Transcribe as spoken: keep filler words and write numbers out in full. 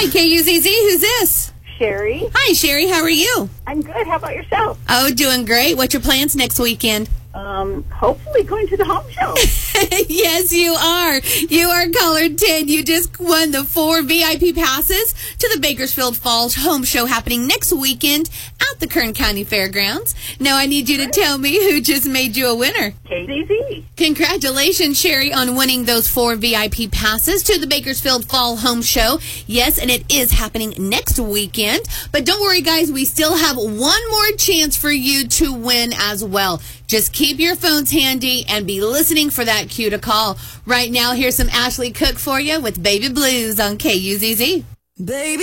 Hi, K U Z Z. Who's this? Sherry. Hi, Sherry. How are you? I'm good. How about yourself? Oh, doing great. What's your plans next weekend? Um, hopefully going to the home show. Yes, you are. You are caller ten. You just won the four V I P passes to the Bakersfield Falls Home Show happening next weekend at the Kern County Fairgrounds. Now I need you to tell me who just made you a winner. K Z Z. Congratulations, Sherry, on winning those four V I P passes to the Bakersfield Fall Home Show. Yes, and it is happening next weekend. But don't worry, guys. We still have one more chance for you to win as well. Just keep your phones handy and be listening for that cue to call. Right now, here's some Ashley Cook for you with Baby Blues on K U Z Z. Baby.